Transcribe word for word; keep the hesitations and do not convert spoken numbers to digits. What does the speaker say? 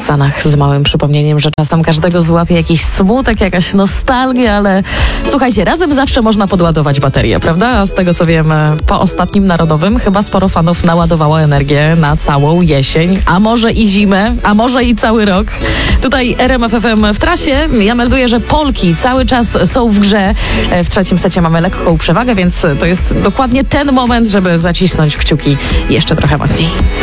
Stanach z małym przypomnieniem, że czasem każdego złapie jakiś smutek, jakaś nostalgia, ale słuchajcie, razem zawsze można podładować baterię, prawda? A z tego co wiem, po ostatnim Narodowym chyba sporo fanów naładowało energię na całą jesień, a może i zimę, a może i cały rok. Tutaj R M F F M w trasie. Ja melduję, że Polki cały czas są w grze. W trzecim secie mamy lekką przewagę, więc to jest dokładnie ten moment, żeby zacisnąć kciuki jeszcze trochę mocniej.